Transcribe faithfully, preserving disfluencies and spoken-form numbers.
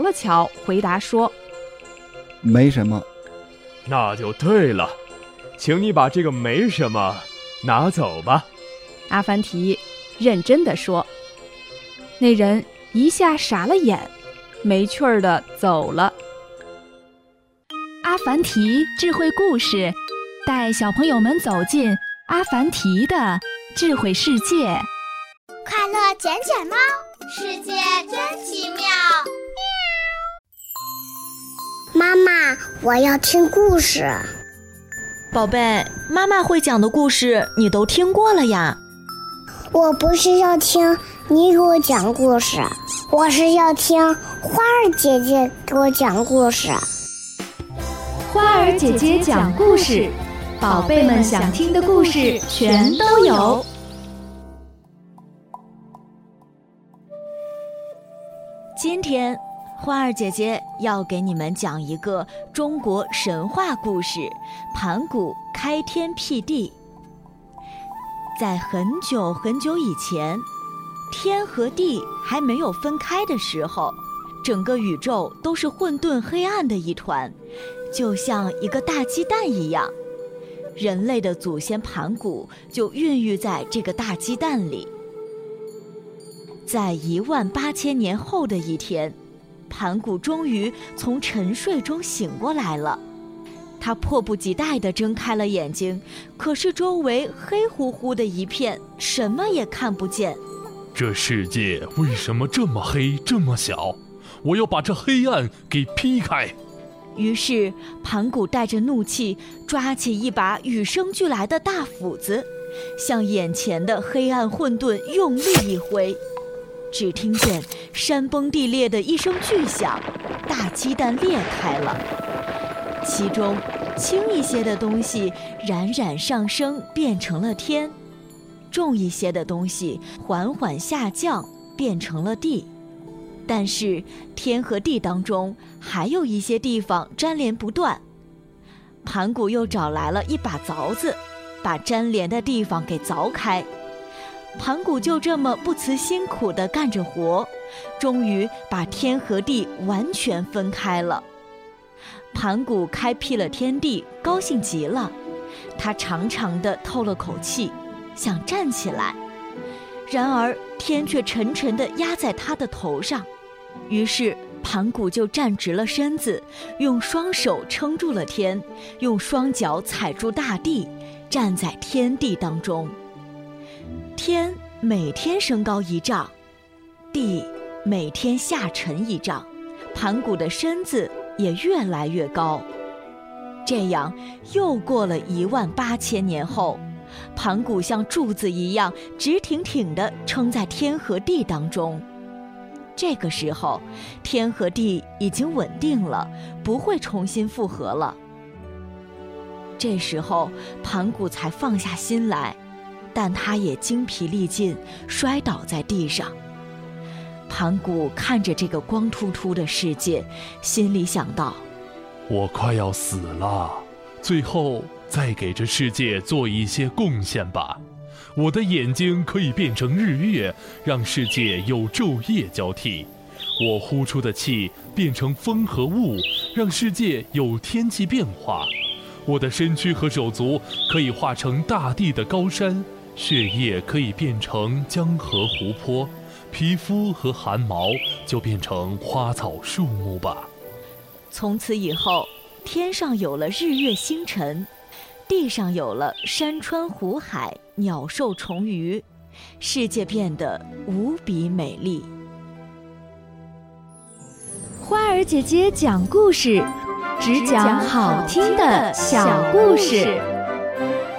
了瞧，回答说： 没什么。 那就对了，请你把这个没什么拿走吧。 阿凡提认真地说。那人一下傻了眼，没趣儿地走了。阿凡提智慧故事，带小朋友们走进阿凡提的智慧世界。 快乐捡捡猫，世界真奇妙。 妈妈，我要听故事。 宝贝，妈妈会讲的故事你都听过了呀。 我不是要听你给我讲故事，我是要听花儿姐姐给我讲故事。 花儿姐姐讲故事，宝贝们想听的故事全都有。 今天花儿姐姐要给你们讲一个中国神话故事《盘古开天辟地》。在很久很久以前，天和地还没有分开的时候，整个宇宙都是混沌黑暗的一团，就像一个大鸡蛋一样。人类的祖先盘古就孕育在这个大鸡蛋里。在一万八千年后的一天，盘古终于从沉睡中醒过来了。他迫不及待地睁开了眼睛，可是周围黑乎乎的一片，什么也看不见。 这世界为什么这么黑这么小？我要把这黑暗给劈开。 于是盘古带着怒气，抓起一把与生俱来的大斧子，向眼前的黑暗混沌用力一挥。只听见山崩地裂的一声巨响，大鸡蛋裂开了。其中轻一些的东西冉冉上升，变成了天；重一些的东西缓缓下降，变成了地。但是天和地当中还有一些地方粘连不断。盘古又找来了一把凿子，把粘连的地方给凿开。盘古就这么不辞辛苦地干着活，终于把天和地完全分开了。盘古开辟了天地，高兴极了，他长长地透了口气，想站起来，然而天却沉沉地压在他的头上。于是盘古就站直了身子，用双手撑住了天，用双脚踩住大地，站在天地当中。天每天升高一丈，地每天下沉一丈，盘古的身子也越来越高。这样又过了一万八千年后，盘古像柱子一样直挺挺地撑在天和地当中。这个时候，天和地已经稳定了，不会重新复合了。这时候盘古才放下心来，但他也精疲力尽，摔倒在地上。盘古看着这个光秃秃的世界，心里想到： 我快要死了，最后再给这世界做一些贡献吧。我的眼睛可以变成日月，让世界有昼夜交替；我呼出的气变成风和雾，让世界有天气变化；我的身躯和手足可以化成大地的高山，血液可以变成江河湖泊，皮肤和汗毛就变成花草树木吧。 从此以后，天上有了日月星辰，地上有了山川湖海，鸟兽虫鱼，世界变得无比美丽。 花儿姐姐讲故事，只讲好听的小故事。